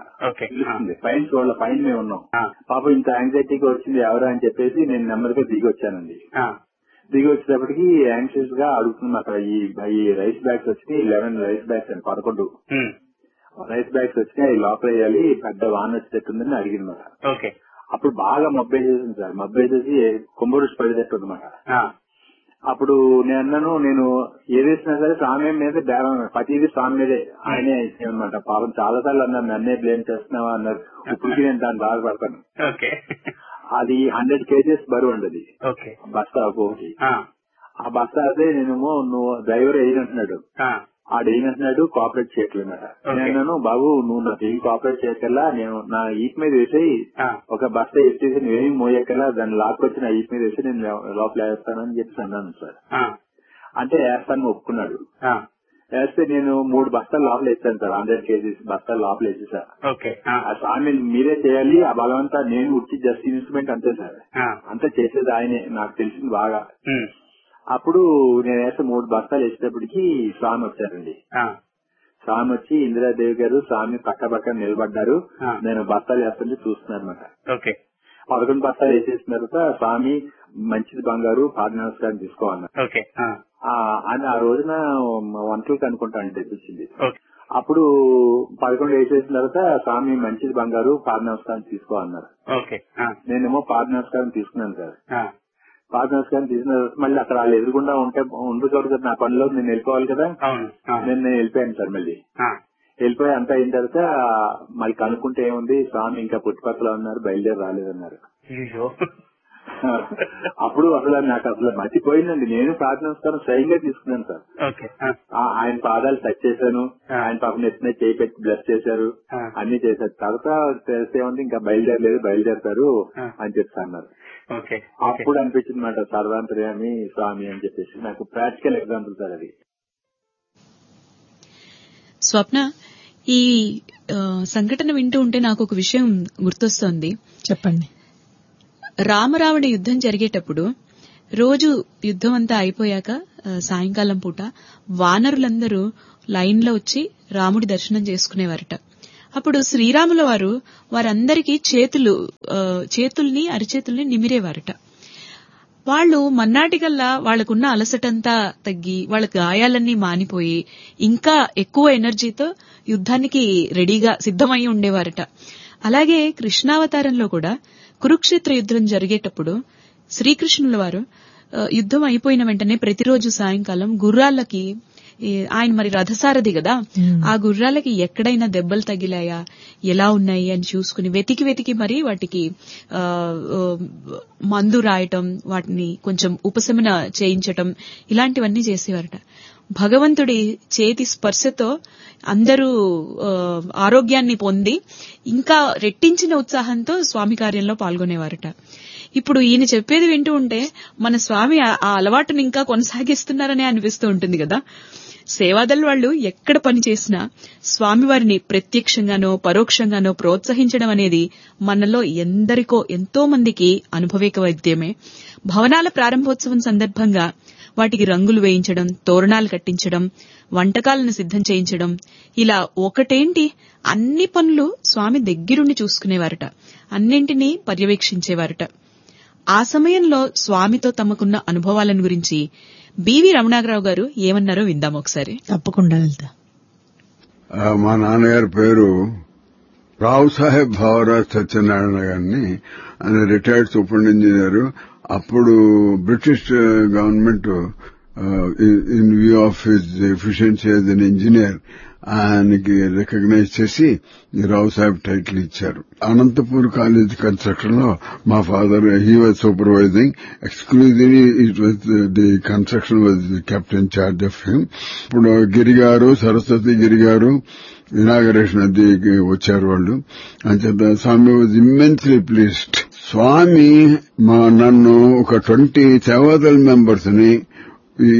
పైన చూడాలి, పైన మేము ఉన్నాం. పాపం ఇంత యాంగ్జైటీగా వచ్చింది ఎవరు అని చెప్పేసి నేను నెమ్మదిగా దిగి వచ్చానండి. దిగి వచ్చేటప్పటికి యాంగ్షియస్ గా అడుగుతున్నాం. అక్కడ ఈ రైస్ బ్యాగ్స్ వచ్చి 11 రైస్ బ్యాగ్స్ అండి, 11 రైస్ బ్యాగ్స్ వచ్చినాయి, లోపల వేయాలి, పెద్ద వాన్ వచ్చేటట్టుందని అడిగిందన్నమాట. అప్పుడు బాగా మబ్బేసేసింది సార్. మబ్బేసేసి కుంభరుషి పడేటట్టు అనమాట. అప్పుడు నేను ఏదేసినా సరే స్వామి మీద బేరం, ప్రతిదీ స్వామి మీదే, ఆయనే అనమాట. పాపం చాలా సార్లు అన్నారు నన్నే బ్లేమ్ చేస్తున్నావా అన్నారు. ఇప్పటికీ నేను దాన్ని బాధపడతాను. అది 100 kgs బరువు ఉండదు బస్తా ఒకటి. ఆ బస్తా అదే నేనేమో నువ్వు డ్రైవర్ అయినంటున్నాడు, ఆడేనంటున్నాడు కోఆపరేట్ చేయట్లేదన్నమాట. నేను బాబు నువ్వు నాకు ఏం కోఆపరేట్ చేయకల్లా, నేను నా ఈప్ మీద వేసి ఒక బస్తా ఎత్తేసి నువ్వేమి మోయకల్లా దాన్ని లాక్కొచ్చి నా ఈప్ మీద వేసి నేను లోపల వేస్తానని చెప్పి అన్నాను సార్. అంటే వేస్తాను ఒప్పుకున్నాడు. వేస్తే నేను 3 బస్తాలు లోపల వేస్తాను సార్. 100 kgs బస్తాలు లోపల వేసేసా. ఆ స్వామి మీరే చేయాలి, ఆ భగవంతా నేను ఉట్టి జస్ట్ ఇన్స్ట్రుమెంట్ అంతే సార్. అంతా చేసేది ఆయనే, నాకు తెలిసింది బాగా. అప్పుడు నేను వేస్తే 3 బస్తాలు వేసేటప్పటికి స్వామి వచ్చారండి. స్వామి వచ్చి ఇందిరాదేవి గారు స్వామి పక్క నిలబడ్డారు. నేను బస్తాలు వేస్తుంటే చూస్తున్నారు అనమాట. 11 బస్తాలు వేసేసిన తర్వాత స్వామి మంచిది బంగారు పాద నమస్కారం తీసుకోవాలన్నారు. అని ఆ రోజున వంటలకు అనుకుంటా అని తెప్పించింది. అప్పుడు 11 వేసేసిన తర్వాత స్వామి మంచిది బంగారు పాద నమస్కారం తీసుకోవాలన్నారు. నేనేమో పాద నమస్కారం తీసుకున్నాను సార్. పాద నమస్కారం తీసిన మళ్ళీ అక్కడ వాళ్ళు ఎదురుకుండా ఉండకూడదు కదా, నా పనిలో నేను వెళ్ళిపోవాలి కదా. నేను వెళ్ళిపోయాను సార్. మళ్ళీ వెళ్ళిపోయి అంతా అయిన తర్వాత మళ్ళీ కనుక్కుంటే ఏముంది, స్వామి ఇంకా పుట్టుపక్కల ఉన్నారు, బయలుదేరి రాలేదన్నారు. అప్పుడు నాకు అసలు మర్చిపోయిందండి. నేను ప్రార్థన నమస్కారం స్వయంగా తీసుకున్నాను సార్. ఆయన పాదాలు టచ్ చేశాను, ఆయన పాపం ఎత్తున చేయి పెట్టి బ్లెస్ చేశారు, అన్ని చేశారు. తర్వాత తెలిస్తే ఉంది ఇంకా బయలుదేరతారు అని చెప్తా అన్నారు. అప్పుడు అనిపించింది మాట సర్వాంతర్యామి స్వామి అని చెప్పేసి. నాకు ప్రాక్టికల్ ఎగ్జాంపుల్ సార్ అది. స్వప్న, ఈ సంఘటన వింటూ ఉంటే నాకు ఒక విషయం గుర్తొస్తోంది. చెప్పండి. రామరావణ యుద్ధం జరిగేటప్పుడు రోజు యుద్ధం అంతా అయిపోయాక సాయంకాలం పూట వానరులందరూ లైన్ లో వచ్చి రాముడి దర్శనం చేసుకునేవారట. అప్పుడు శ్రీరాముల వారు వారందరికీ చేతుల్ని అరిచేతుల్ని నిమిరేవారట. వాళ్ళు మన్నాటికల్లా వాళ్లకున్న అలసటంతా తగ్గి వాళ్ళ గాయాలన్నీ మానిపోయి ఇంకా ఎక్కువ ఎనర్జీతో యుద్ధానికి రెడీగా సిద్ధమై ఉండేవారట. అలాగే కృష్ణావతారంలో కూడా కురుక్షేత్ర యుద్ధం జరిగేటప్పుడు శ్రీకృష్ణుల వారు యుద్ధం అయిపోయిన వెంటనే ప్రతిరోజు సాయంకాలం గుర్రాలకి, ఆయన మరి రథసారథి కదా, ఆ గుర్రాలకి ఎక్కడైనా దెబ్బలు తగిలాయా, ఎలా ఉన్నాయి అని చూసుకుని వెతికి మరి వాటికి మందు రాయటం, వాటిని కొంచెం ఉపశమన చేయించటం, ఇలాంటివన్నీ చేసేవారట. భగవంతుడి చేతి స్పర్శతో అందరూ ఆరోగ్యాన్ని పొంది ఇంకా రెట్టించిన ఉత్సాహంతో స్వామి కార్యంలో పాల్గొనేవారట. ఇప్పుడు ఈయన చెప్పేది వింటూ ఉంటే మన స్వామి ఆ అలవాటుని ఇంకా కొనసాగిస్తున్నారనే అనిపిస్తూ ఉంటుంది కదా. సేవాదల్ వాళ్ళు ఎక్కడ పని చేసినా స్వామివారిని ప్రత్యక్షంగానో పరోక్షంగానో ప్రోత్సహించడం అనేది మనలో ఎంతో మందికి అనుభవేక వైద్యమే. భవనాల ప్రారంభోత్సవం సందర్భంగా వాటికి రంగులు వేయించడం, తోరణాలు కట్టించడం, వంటకాలను సిద్ధం చేయించడం, ఇలా ఒకటేంటి అన్ని పనులు స్వామి దగ్గరుండి చూసుకునేవారట, అన్నింటినీ పర్యవేక్షించేవారట. ఆ సమయంలో స్వామితో తమకున్న అనుభవాలను గురించి బివి రమణారావు గారు ఏమన్నారో విందాం ఒకసారి. తప్పకుండా వెళ్తా. మా నాన్నగారి పేరు రావు సాహెబ్ భావరాజ్ సత్యనారాయణ గారిని, ఆయన రిటైర్డ్ సూపరింట్ ఇంజనీర్. అప్పుడు British government in view of his efficiency as N engineer ఆయనకి రికగ్నైజ్ చేసి రావు సాహెబ్ టైటిల్ ఇచ్చారు. అనంతపూర్ కాలేజ్ కన్స్ట్రక్షన్ లో మా father he was supervising exclusively. It was the construction was kept in charge of him. ఇప్పుడు గిరిగారు, Saraswati గిరిగారు inauguration అది వచ్చారు వాళ్ళు. అంచేత స్వామి వాజ్ ఇమ్మెన్స్లీ ప్లీజ్డ్. స్వామి నన్ను ఒక 20 సేవాదల్ మెంబర్స్ ని ఈ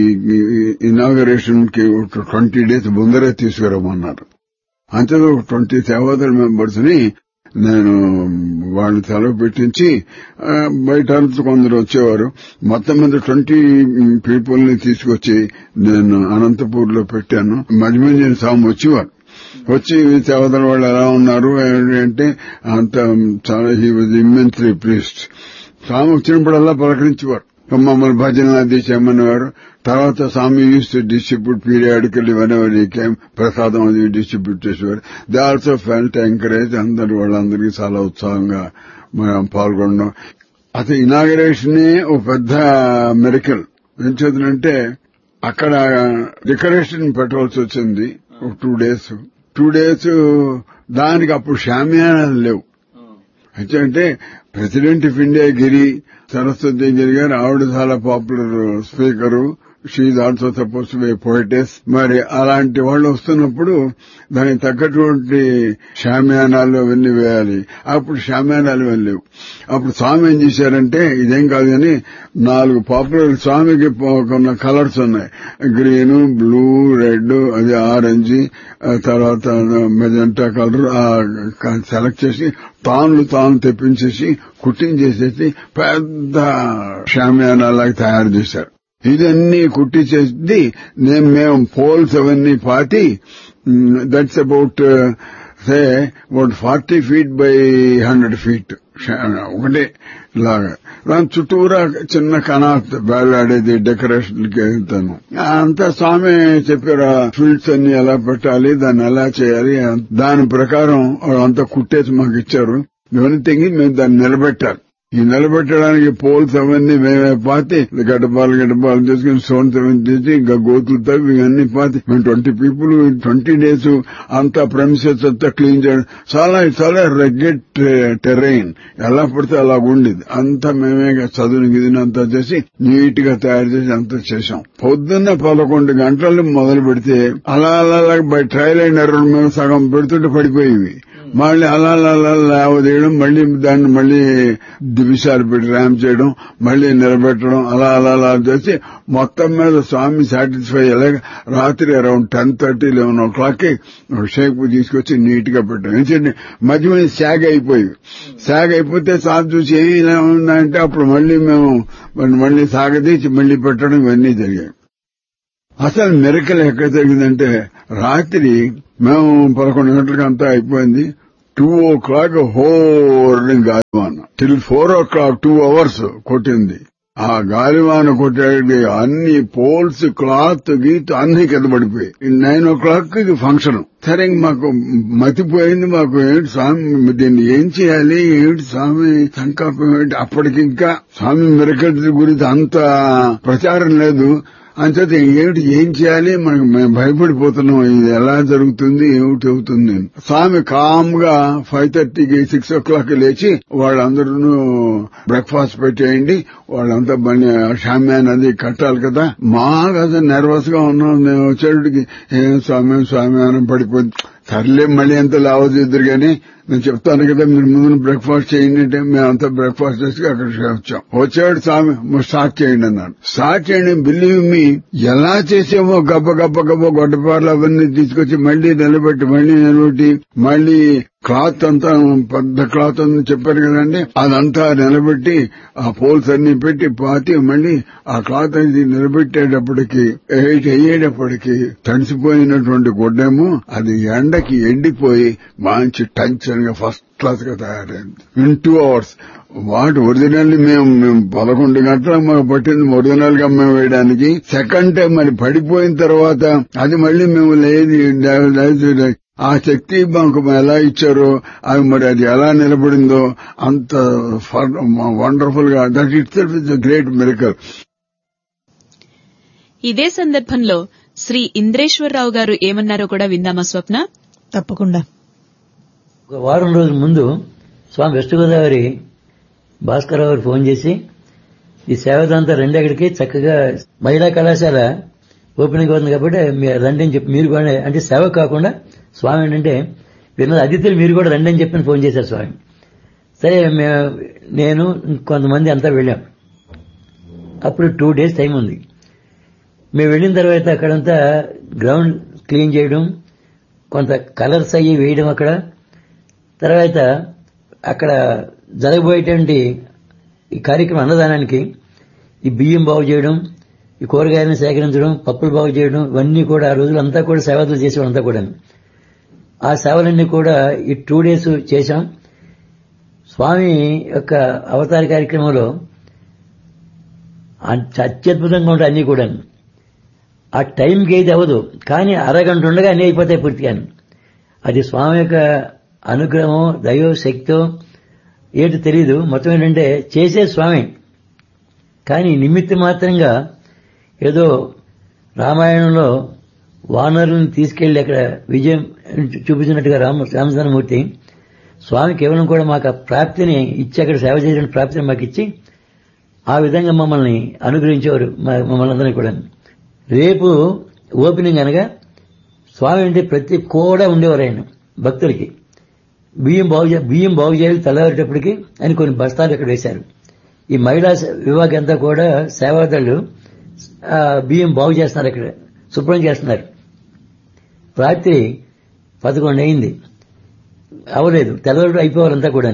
ఇనాగరేషన్ కి 20 days ముందరే తీసుకురమ్మన్నారు. అంతే 20 సేవాదల్ మెంబర్స్ ని నేను వాళ్ళని సెలవు పెట్టించి బయట కొందరు వచ్చేవారు. మొత్తం మీద 20 people ని తీసుకొచ్చి నేను అనంతపూర్ లో పెట్టాను. మధ్య స్వామి వచ్చి సేవాదల్ వాళ్ళు ఎలా ఉన్నారు అంటే అంత చాలా హీ వాజ్ ఇమ్మెన్స్లీ ప్లీజ్డ్. స్వామి వచ్చినప్పుడల్లా పలకరించేవారు, మమ్మల్ని భజనలు అది చేయమనేవారు. తర్వాత స్వామి use to distribute periodical whenever he came, ప్రసాదం అది డిస్ట్రిబ్యూట్ చేసేవారు. They also felt encourage. వాళ్ళందరికీ చాలా ఉత్సాహంగా పాల్గొనడం. అసలు ఇనాగరేషన్ ఒక పెద్ద మెరికల్. ఏం చదువునంటే అక్కడ డెకరేషన్ పెట్టవలసి వచ్చింది ఒక 2 days. దానికి అప్పుడు షామియానాలు లేవు. అంటే ప్రెసిడెంట్ ఆఫ్ ఇండియా గిరి, సరస్వతి గిరి గారు, ఆవిడ చాలా popular speaker. She is also suppose to be పోయిటెస్. మరి అలాంటి వాళ్ళు వస్తున్నప్పుడు దానికి తగ్గటువంటి షామియానాలు అవన్నీ వేయాలి. అప్పుడు షామియానాలు వెళ్ళలేవు. అప్పుడు స్వామి ఏం చేశారంటే ఇదేం కాదు కానీ 4 పాపులర్ స్వామికి కొన్ని కలర్స్ ఉన్నాయి, గ్రీన్, బ్లూ, రెడ్, అది ఆరెంజ్, తర్వాత మెజెంటా కలర్ సెలెక్ట్ చేసి తాను తెప్పించేసి కుట్టించేసేసి పెద్ద షామియానాలాగా తయారు చేశారు. ఇదన్నీ కుట్టించేసి మేము పోల్స్ అవన్నీ పాతి, that's about 40 feet by 100 feet ఒకటే లాగా. దాని చుట్టూరా చిన్న కనాత్ వేలాడేది డెకరేషన్ కి వెళ్తాను. అంతా స్వామి చెప్పారు ఫీల్డ్స్ అన్ని ఎలా పెట్టాలి, దాన్ని ఎలా చేయాలి. దాని ప్రకారం అంతా కుట్టేసి మాకు ఇచ్చారు. ఇవన్నీ తెగి మేము దాన్ని నిలబెట్టాలి. ఈ నిలబెట్టడానికి పోల్స్ అవన్నీ మేమే పాతి గడ్డపాలు చేసుకుని స్టోన్స్ అవన్నీ చేసి ఇంకా గోతులు తవ్వి ఇవన్నీ పాతి మేము 20 people 20 days అంతా ప్రెమిసెస్ అంతా క్లీన్ చేయడం. చాలా రెగ్గెడ్ టెరైన్, ఎలా పడితే అలా ఉండేది. అంతా మేమే చదువుని గిదిని అంతా చేసి నీట్ గా తయారు చేసి అంతా చేశాం. పొద్దున్న 11 గంటలు మొదలు పెడితే అలా బై ట్రయల్ అండ్ ఎర్రర్ మేము సగం పెడుతుంటే పడిపోయేవి. మళ్ళీ అలా లేవదేయడం, మళ్ళీ దాన్ని మళ్ళీ దివిసాలు పెట్టి ర్యామ్ చేయడం, మళ్ళీ నిలబెట్టడం, అలా చేసి మొత్తం మీద స్వామి సాటిస్ఫై అయ్యేలాగా రాత్రి అరౌండ్ 10:30, 11 o'clock ఒక షేక్ తీసుకొచ్చి నీట్ గా పెట్టాం. ఎందుకంటే మధ్య శాగ్ అయిపోతే సాగు చూసి ఏమి ఇలా ఉందంటే అప్పుడు మళ్ళీ మేము మళ్ళీ సాగదీసి మళ్ళీ పెట్టడం ఇవన్నీ జరిగాయి. అసలు మిరకల్ ఎక్కడ జరిగిందంటే రాత్రి మేము 11 గంటలకు అంతా అయిపోయింది. 2 హోర్ గాలివాన టిల్ 4 2 hours కొట్టింది. ఆ గాలివాన కొట్టేది అన్ని పోల్స్ క్లాత్ గీత్ అన్ని కింద పడిపోయి 9 ఫంక్షన్. సరే మాకు మతిపోయింది. మాకు ఏంటి స్వామి దీన్ని ఏం చేయాలి, ఏంటి స్వామి సంకల్పం ఏంటి? అప్పటికింకా స్వామి మిరకల్స్ గురించి అంత ప్రచారం లేదు. అంచేత ఏం చేయాలి, మనకు మేము భయపడిపోతున్నాం, ఇది ఎలా జరుగుతుంది, ఏమిటి అవుతుంది. స్వామి కామ్ గా 5:30కి 6 o'clock లేచి వాళ్ళందరూ బ్రేక్ఫాస్ట్ పెట్టేయండి, వాళ్ళంతా షామ్యాన్ అది కట్టాలి కదా. మాకు అసలు నర్వస్ గా ఉన్నాం. మేము వచ్చేటికి ఏం స్వామి అని పడిపోయింది. సర్లే మళ్ళీ ఎంత లావద్దు కానీ నేను చెప్తాను కదా, మీరు ముందు బ్రేక్ఫాస్ట్ చేయండి అంటే మేమంతా బ్రేక్ఫాస్ట్ చేసి అక్కడికి వచ్చాం. వచ్చాడు స్వామి స్టార్ట్ చేయండి అన్నాడు. స్టార్ట్ చేయండి. బిలీవ్ మీ ఎలా చేసామో గబ్బ గొడ్డపార్లు అవన్నీ తీసుకొచ్చి మళ్లీ నిలబెట్టి మళ్లీ క్లాత్ అంతా పెద్ద క్లాత్ అని చెప్పారు కదండి, అదంతా నిలబెట్టి ఆ పోల్స్ అన్ని పెట్టి పాతి మళ్లీ ఆ క్లాత్ అనేది నిలబెట్టేటప్పటికి 8 అయ్యేటప్పటికి తడిసిపోయినటువంటి గుడ్డేమో అది ఎండకి ఎండిపోయి మంచి టెన్షన్ గా ఫస్ట్ క్లాస్ గా తయారైంది. In 2 hours. వాటి ఒరిజినల్ మేము 11 గంటలకు మాకు పట్టింది ఒరిజినల్ గా మేము వేయడానికి. సెకండ్ టైం మరి పడిపోయిన తర్వాత అది మళ్లీ మేము లేదు ఆ శక్తి మాకు ఎలా ఇచ్చారో అవి మరి అది ఎలా నిలబడిందో అంత వండర్ఫుల్ గా. That it self is a great miracle. ఇదే సందర్భంలో శ్రీ ఇంద్రేశ్వరరావు గారు ఏమన్నారో కూడా విందామా స్వప్న? తప్పకుండా. ఒక వారం రోజుల ముందు స్వామి వెస్ట్ గోదావరి భాస్కరరావు గారు ఫోన్ చేసి ఈ సేవదంతా రెండెక్కడికి చక్కగా మహిళా కళాశాల ఓపెనింగ్ అవుతుంది కాబట్టి రండి అని చెప్పి మీరు కూడా, అంటే సేవ కాకుండా స్వామి ఏంటంటే విన్న అతిథులు మీరు కూడా రండి అని చెప్పి ఫోన్ చేశారు స్వామి. సరే నేను కొంతమంది అంతా వెళ్ళాం. అప్పుడు 2 days టైం ఉంది. మేము వెళ్ళిన తర్వాత అక్కడంతా గ్రౌండ్ క్లీన్ చేయడం, కొంత కలర్స్ అయ్యి వేయడం, అక్కడ తర్వాత అక్కడ జరగబోయేటువంటి ఈ కార్యక్రమం అన్నదానానికి ఈ బియ్యం బాగు చేయడం, ఈ కూరగాయలను సేకరించడం, పప్పులు బాగు చేయడం, ఇవన్నీ కూడా ఆ రోజులంతా కూడా సేవలు చేసేవాళ్ళంతా కూడా. ఆ సేవలన్నీ కూడా ఈ 2 days చేశాం. స్వామి యొక్క అవతార కార్యక్రమంలో అత్యద్భుతంగా ఉంటాయి అన్ని కూడా. ఆ టైంకి ఏది అవ్వదు, కానీ అరగంట ఉండగా అన్ని అయిపోతాయి పూర్తిగా. అది స్వామి యొక్క అనుగ్రహం, దైవ శక్తో ఏంటి తెలీదు. మొత్తం ఏంటంటే చేసే స్వామి, కానీ నిమిత్త మాత్రంగా ఏదో రామాయణంలో వానరులను తీసుకెళ్లి అక్కడ విజయం చూపించినట్టుగా రామచంద్రమూర్తి స్వామి కేవలం కూడా మాకు ఆ ప్రాప్తిని ఇచ్చి అక్కడ సేవ చేసిన ప్రాప్తిని మాకు ఇచ్చి ఆ విధంగా మమ్మల్ని అనుగ్రహించేవారు, మమ్మల్ని అందరినీ కూడా. రేపు ఓపెనింగ్ అనగా స్వామి అంటే ప్రతి కూడా ఉండేవారు ఆయన భక్తులకి. బియ్యం బాగు చేయాలి తెల్లవారేటప్పటికి అని కొన్ని బస్తాలు ఇక్కడ వేశారు. ఈ మహిళా విభాగం అంతా కూడా సేవాదళ్ళు బియ్యం బాగు చేస్తున్నారు, అక్కడ శుభ్రం చేస్తున్నారు. రాత్రి 11 అయింది, అవలేదు, తెల్లవారు అయిపోవాలంతా కూడా.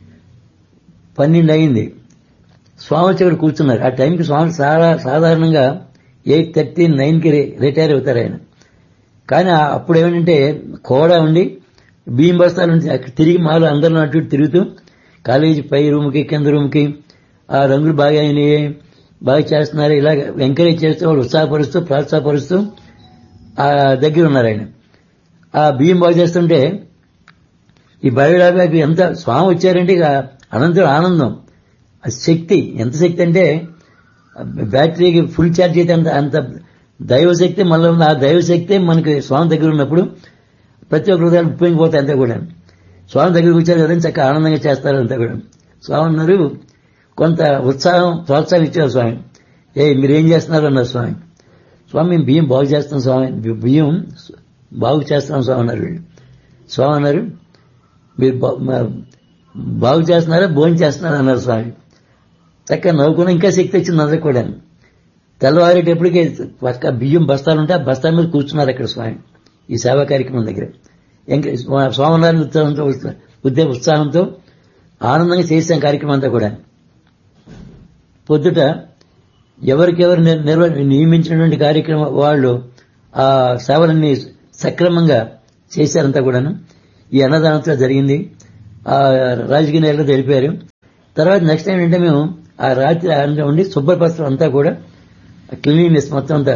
12 అయింది, స్వామి వచ్చి అక్కడ కూర్చున్నారు. ఆ టైంకి స్వామి సాధారణంగా 8:30, 9కి రిటైర్ అవుతారు ఆయన. కానీ అప్పుడు ఏమంటే కోడా ఉండి బియ్యం బస్తాలు ఉంటే అక్కడ తిరిగి మాలో అందరిలో అటు తిరుగుతూ కాలేజీ పై రూమ్కి కింద రూమ్కి ఆ రంగులు బాగా అయినాయి, బాగా చేస్తున్నారు, ఇలాగ ఎంకరేజ్ చేస్తూ వాళ్ళు ఉత్సాహపరుస్తూ ప్రోత్సాహపరుస్తూ ఆ దగ్గర ఉన్నారు ఆయన. ఆ బియ్యం బాగు చేస్తుంటే ఈ బయోడాబాకి ఎంత స్వామి వచ్చారంటే ఇక అనంతరం ఆనందం. ఆ శక్తి ఎంత శక్తి అంటే బ్యాటరీకి ఫుల్ ఛార్జ్ అయితే అంత దైవశక్తి మళ్ళీ ఉంది. ఆ దైవశక్తి మనకి స్వామి దగ్గర ఉన్నప్పుడు ప్రతి ఒక్క హృదయాలు ఉప్పొంగిపోతాయి అంతా కూడా. స్వామి దగ్గరికి వచ్చారు కదండి, చక్కగా ఆనందంగా చేస్తారు అంతా కూడా. స్వామి అన్నారు, కొంత ప్రోత్సాహం ఇచ్చారు స్వామి. మీరేం చేస్తున్నారు అన్నారు స్వామి. స్వామి మేము బియ్యం బాగు చేస్తాం స్వామి, బియ్యం బాగు చేస్తాం స్వామి అన్నారు వీళ్ళు. స్వామి అన్నారు, మీరు బాగు చేస్తున్నారా భోజనం చేస్తున్నారా అన్నారు స్వామి. చక్కగా నవ్వుకున్నా ఇంకా శక్తి వచ్చింది అందరికి కూడా. తెల్లవారేటప్పటికి పక్క బియ్యం బస్తాలుంటే ఆ బస్తాల మీద కూర్చున్నారు అక్కడ స్వామి ఈ సేవా కార్యక్రమం దగ్గర. స్వామివారిని ఉత్సాహంతో ఆనందంగా చేసాం కార్యక్రమం అంతా కూడా. పొద్దుట ఎవరికెవరు నియమించినటువంటి కార్యక్రమం వాళ్ళు ఆ సేవలన్నీ సక్రమంగా చేశారంతా కూడాను. ఈ అన్నదానంతో జరిగింది. ఆ రాజకీయ నేతలు తెలిపారు. తర్వాత నెక్స్ట్ టైం ఏంటంటే మేము ఆ రాత్రి అంతా ఉండి శుభ్రపరచడం అంతా కూడా క్లీనింగ్నెస్ మొత్తం అంతా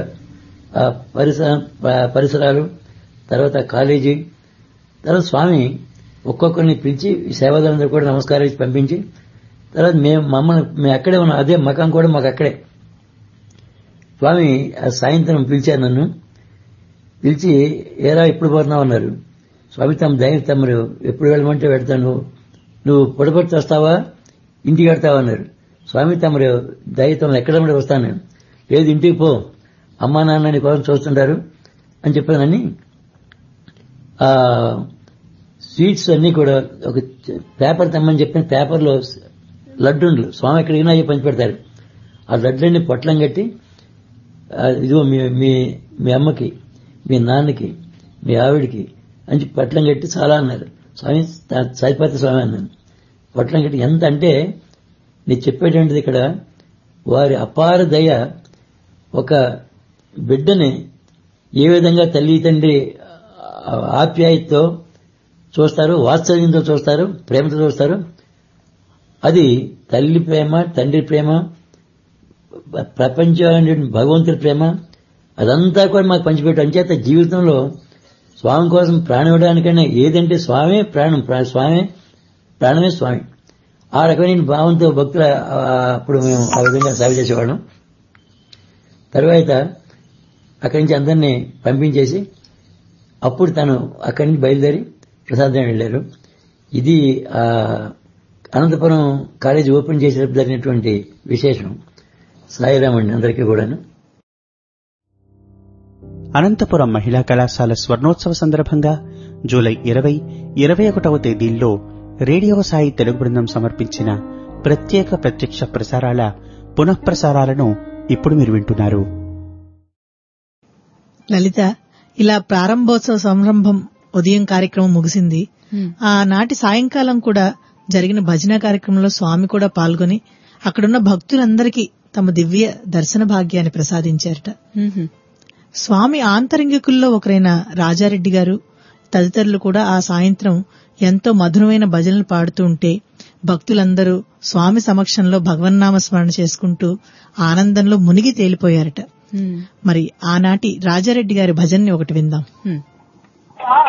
పరిసరాలు, తర్వాత కాలేజీ, తర్వాత స్వామి ఒక్కొక్కరిని పిలిచి సేవాదారులందరూ కూడా నమస్కారం ఇచ్చి పంపించి తర్వాత మేము అక్కడే ఉన్నాం. అదే మకాం కూడా మాకు అక్కడే. స్వామి సాయంత్రం పిలిచారు నన్ను. పిలిచి ఏరా ఎప్పుడు పోతున్నావు అన్నారు. స్వామి తమరు ఎప్పుడు వెళ్ళమంటే వెళ్తాను, నువ్వు పొడపట్టి వస్తావా ఇంటికి వెళ్తావా అన్నారు. స్వామి తమరు దయతో ఎక్కడ వస్తాను నేను. లేదు ఇంటికి పో, అమ్మా నాన్న నీ కోసం చూస్తుంటారు అని చెప్పానని ఆ స్వీట్స్ అన్ని కూడా ఒక పేపర్ తెమ్మని చెప్పిన పేపర్లో లడ్డూలు స్వామి ఎక్కడికైనా అవి పంచి పెడతారు. ఆ లడ్లన్నీ పొట్లం కట్టి ఇదిగో మీ అమ్మకి, మీ నాన్నకి, మీ ఆవిడికి అని పొట్లం కట్టి చాలా అన్నారు. స్వామి సరిపతి స్వామి అన్నాను. పొట్లం కట్టి ఎంత అంటే నేను చెప్పేటువంటిది ఇక్కడ వారి అపార దయ. ఒక బిడ్డని ఏ విధంగా తల్లి తండ్రి ఆప్యాయతతో చూస్తారు, వాత్సల్యంతో చూస్తారు, ప్రేమతో చూస్తారు. అది తల్లి ప్రేమ, తండ్రి ప్రేమ, ప్రపంచం భగవంతుడి ప్రేమ, అదంతా కూడా మాకు పంచిపెట్టు. అంచేత జీవితంలో స్వామి కోసం ప్రాణం ఇవ్వడానికైనా ఏదంటే స్వామే ప్రాణం, స్వామే ప్రాణమే స్వామి. ఆ రకమైన భావంతో భక్తుల అప్పుడు మేము ఆ విధంగా సేవ చేసేవాళ్ళం. తర్వాత అక్కడి నుంచి అందరినీ పంపించేసి అప్పుడు తను అక్కడి నుంచి బయలుదేరి ప్రసాదం వెళ్లారు. ఇది అనంతపురం కాలేజీ ఓపెన్ చేసేటప్పుడు జరిగినటువంటి విశేషం. సాయిరామండి అందరికీ కూడాను. అనంతపురం మహిళా కళాశాల స్వర్ణోత్సవ సందర్భంగా జూలై 20, 21వ తేదీల్లో రేడియో సాయి తెలుగు బృందం సమర్పించిన ప్రత్యక్ష ప్రసారాల పునఃప్రసారాలను ఇప్పుడు మీరు వింటున్నారు. లలిత, ఇలా ప్రారంభోత్సవ సంరంభం ఉదయం కార్యక్రమం ముగిసింది. ఆనాటి సాయంకాలం కూడా జరిగిన భజన కార్యక్రమంలో స్వామి కూడా పాల్గొని అక్కడున్న భక్తులందరికీ తమ దివ్య దర్శన భాగ్యాన్ని ప్రసాదించారట. స్వామి ఆంతరంగికుల్లో ఒకరైన రాజారెడ్డి గారు తదితరులు కూడా ఆ సాయంత్రం ఎంతో మధురమైన భజనలు పాడుతూ ఉంటే భక్తులందరూ స్వామి సమక్షంలో భగవన్నామ స్మరణ చేసుకుంటూ ఆనందంలో మునిగి తేలిపోయారట. మరి ఆనాటి రాజారెడ్డి గారి భజన్ని ఒకటి విందాం.